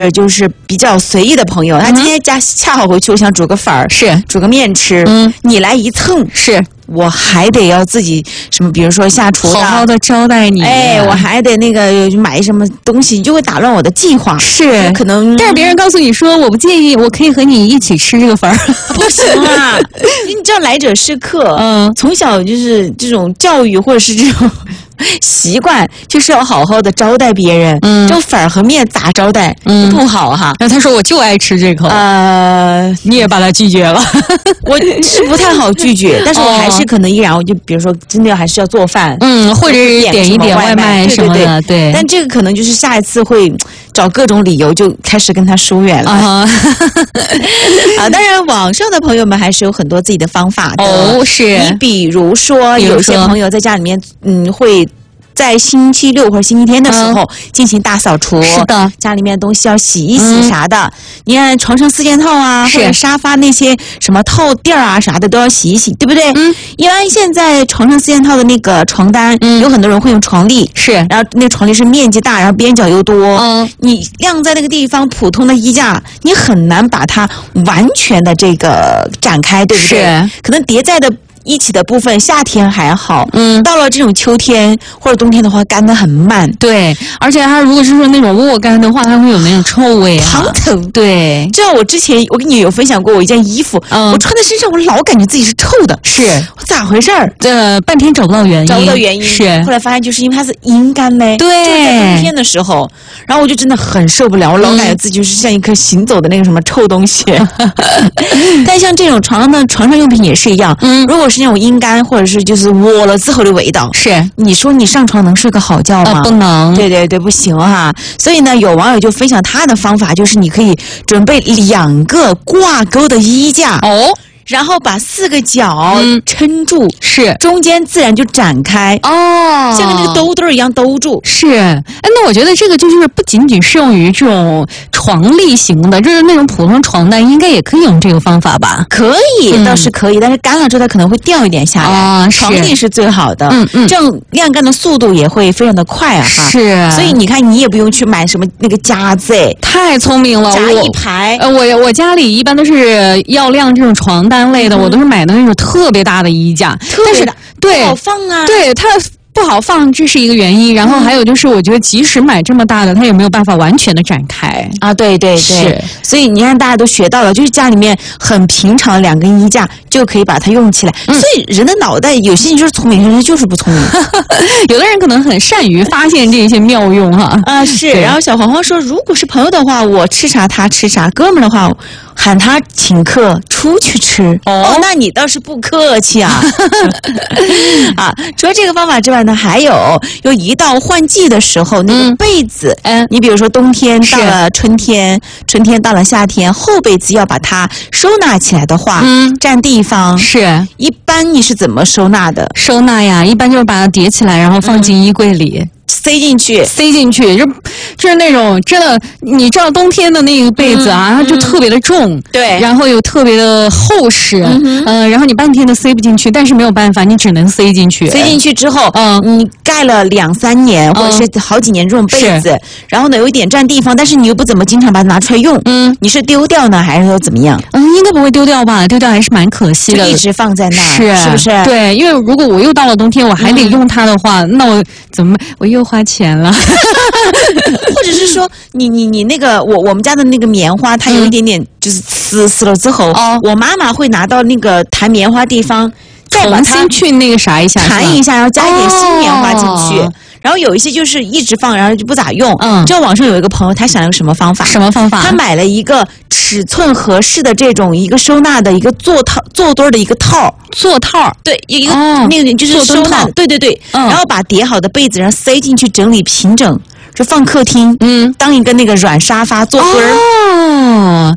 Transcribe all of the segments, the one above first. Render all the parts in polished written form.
就是比较随意的朋友，他今天恰好回去，我想煮个粉儿， 是煮个面吃，你来一蹭， 是我还得要自己什么，比如说下厨好好的招待你， 我还得那个买什么东西，你就会打乱我的计划。 是可能， 但是别人告诉你说我不介意，我可以和你一起吃这个粉儿， 不行啊！你知道来者是客，从小就是这种教育或者是这种习惯，就是要好好的招待别人。这种粉儿和面咋招待？不好哈。 那他说我就爱吃这口，你也把他拒绝了。 我是不太好拒绝，但是我还是可能依然，我就比如说真的还是要做饭，或者是点一点外卖什么的，对。 但这个可能就是下一次会找各种理由就开始跟他疏远了。当然网上的朋友们还是有很多自己的方法的。 是。 你比如说有些朋友在家里面会在星期六或者星期天的时候进行大扫除， 是的， 家里面东西要洗一洗啥的。你看床上4件套啊，或者沙发那些什么套垫啊啥的都要洗一洗，对不对？因为现在床上4件套的那个床单，有很多人会用床笠， 是， 然后那床笠是面积大，然后边角又多，你晾在那个地方，普通的衣架，你很难把它完全的这个展开，对不对？ 是， 可能叠在的一起的部分夏天还好，到了这种秋天或者冬天的话，干得很慢。 对，而且它如果是说那种卧干的话，它会有那种臭味， 汤头。 对， 这样我之前我跟你有分享过，我一件衣服，我穿在身上，我老感觉自己是臭的， 是咋回事儿？ 半天找不到原因， 是后来发现就是因为它是阴干呗， 对， 就是在冬天的时候，然后我就真的很受不了，我老感觉自己就是像一颗行走的那个什么臭东西。但像这种床上用品也是一样，如果是那种阴干或者是就是窝了之后的味道， 是你说你上床能睡个好觉吗？ 不能。 对，不行哈。所以呢，有网友就分享他的方法，就是你可以准备2个挂钩的衣架然后把4个角撑住， 是中间自然就展开像跟那个兜一样兜住。 是，那我觉得这个就是不仅仅适用于这种床笠型的，就是那种普通床单应该也可以用这个方法吧？ 可以，倒是可以，但是干了之后它可能会掉一点下来。床笠是最好的，这样晾干的速度也会非常的快啊！ 是， 所以你看，你也不用去买什么那个夹子， 太聪明了， 夹一排。 我家里一般都是要晾这种床单类的，我都是买的那种特别大的衣架， 特别大， 对， 不好放啊。 对它。不好放，这是一个原因。然后还有就是，我觉得即使买这么大的，它也没有办法完全的展开啊。对， 是。 所以你看，大家都学到了，就是家里面很平常的2根衣架就可以把它用起来。所以人的脑袋，有些人就是聪明，有些人就是不聪明。 有的人可能很善于发现这些妙用哈。 是。然后小黄黄说，如果是朋友的话，我吃啥他吃啥；哥们儿的话，喊他请客出去吃。那你倒是不客气啊。除了这个方法之外呢，还有一到换季的时候，那个被子，你比如说冬天到了春天，春天到了夏天，厚被子要把它收纳起来的话，占地方。 是， 一般你是怎么收纳的？ 收纳呀，一般就是把它叠起来，然后放进衣柜里。 塞进去， 就是那种真的，你知道冬天的那个被子啊，它就特别的重， 对， 然后又特别的厚实，然后你半天都塞不进去，但是没有办法，你只能塞进去。 塞进去之后，你盖了2-3年或者是好几年这种被子，然后呢有一点占地方，但是你又不怎么经常把它拿出来用，你是丢掉呢，还是说怎么样？ 应该不会丢掉吧？丢掉还是蛮可惜的， 就一直放在那儿，是不是？ 对，因为如果我又到了冬天，我还得用它的话，那我怎么我又花钱了？ 或者是说，你那个我们家的那个棉花，它有一点点就是撕了之后，我妈妈会拿到那个弹棉花地方，再把它重新去那个啥一下， 弹一下，然后加一点新棉花进去。然后有一些就是一直放，然后就不咋用。知道网上有一个朋友，他想用什么方法？ 什么方法？ 他买了一个尺寸合适的这种一个收纳的一个坐墩的一个套。 座套， 对，一个那个就是收纳，对，然后把叠好的被子然后塞进去，整理平整，就放客厅，当一个那个软沙发坐墩儿。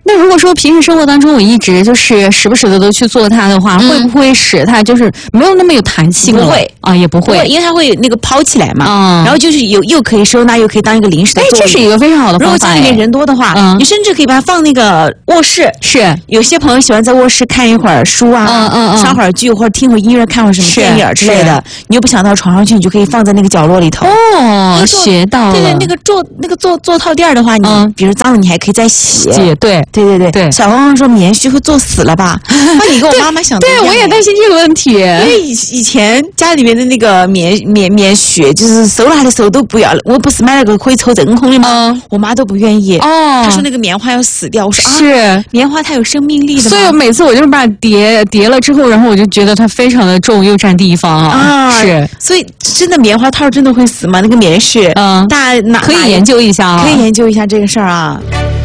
那如果说平时生活当中我一直就是时不时的都去做它的话，会不会使它就是没有那么有弹性了？ 不会啊，也不会， 因为它会那个抛起来嘛。然后就是又可以收纳，又可以当一个零食的座椅。 这是一个非常好的方法。 如果家里面人多的话，你甚至可以把它放那个卧室。 是， 有些朋友喜欢在卧室看一会儿书啊，刷会儿剧或者听会儿音乐，看会儿什么电影之类的。你又不想到床上去，你就可以放在那个角落里头。 哦，学到了。 对，那个坐套垫的话，你比如脏了，你还可以再洗。对。小黄黄说棉絮会坐死了吧？那你跟我妈妈想的一样。 对，我也担心这个问题。因为以前家里面的那个棉絮，就是收了还是收都不要了。我不是买了个可以抽真空的吗？我妈都不愿意。她说那个棉花要死掉。我说是棉花它有生命力的。 所以每次我就是把它叠了之后，然后我就觉得它非常的重，又占地方啊。是， 所以真的棉花套真的会死吗？那个棉絮，大家可以研究一下啊， 可以研究一下这个事儿啊。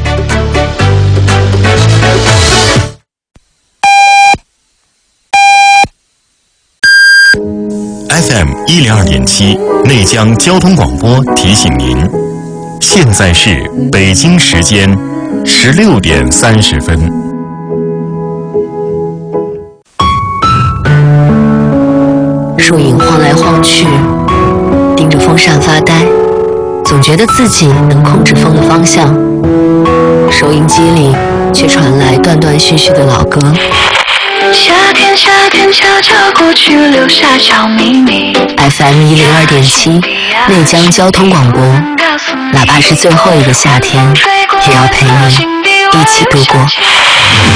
FM 102.7内江交通广播提醒您，现在是北京时间16点30分。 树影晃来晃去，盯着风扇发呆，总觉得自己能控制风的方向。收音机里却传来断断续续的老歌。 夏天悄悄过去，留下小秘密。 FM 102.7内江交通广播，哪怕是最后一个夏天，也要陪你一起度过。